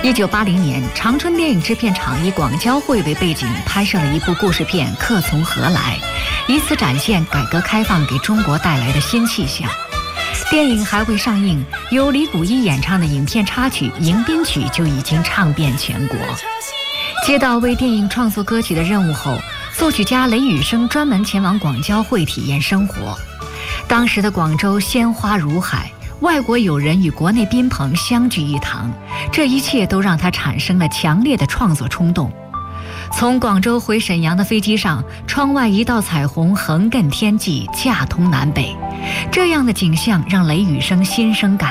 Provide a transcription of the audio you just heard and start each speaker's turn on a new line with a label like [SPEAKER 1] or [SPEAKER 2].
[SPEAKER 1] 1980年，长春电影制片厂以广交会为背景拍摄了一部故事片《客从何来》，以此展现改革开放给中国带来的新气象。电影还未上映，由李谷一演唱的影片插曲《迎宾曲》就已经唱遍全国。接到为电影创作歌曲的任务后，作曲家雷雨声专门前往广交会体验生活。当时的广州鲜花如海，外国友人与国内宾朋相聚一堂，这一切都让他产生了强烈的创作冲动。从广州回沈阳的飞机上，窗外一道彩虹横亘天际，架通南北，这样的景象让雷雨声心生感